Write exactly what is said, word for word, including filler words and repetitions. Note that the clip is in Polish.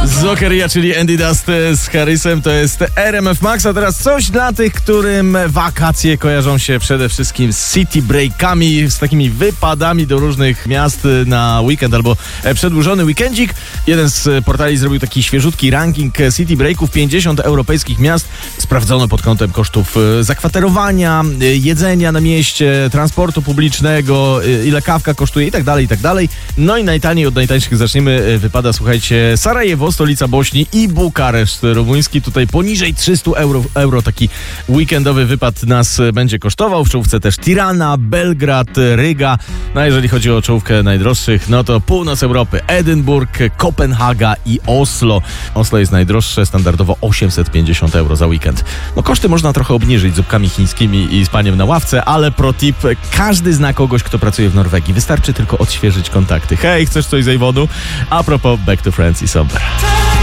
Zokeria, czyli Andy Dust z Harrisem, to jest R M F Max, a teraz coś dla tych, którym wakacje kojarzą się przede wszystkim z city breakami, z takimi wypadami do różnych miast na weekend albo przedłużony weekendzik. Jeden z portali zrobił taki świeżutki ranking city breaków, pięćdziesiąt europejskich miast. Sprawdzono pod kątem kosztów zakwaterowania, jedzenia na mieście, transportu publicznego, ile kawka kosztuje i tak dalej, i tak dalej. No i najtaniej od najtańszych zaczniemy. Wypada, słuchajcie, Sarajewo, stolica Bośni, i Bukareszt rumuński. Tutaj poniżej trzysta euro, euro taki weekendowy wypad nas będzie kosztował. W czołówce też Tirana, Belgrad, Ryga. No a jeżeli chodzi o czołówkę najdroższych, no to północ Europy, Edynburg, Kopenhaga i Oslo. Oslo jest najdroższe, standardowo osiemset pięćdziesiąt euro za weekend. No koszty można trochę obniżyć zupkami chińskimi i spaniem na ławce, ale pro tip, każdy zna kogoś, kto pracuje w Norwegii. Wystarczy tylko odświeżyć kontakty. Hej, chcesz coś z Avonu? A propos Back to France i Somber.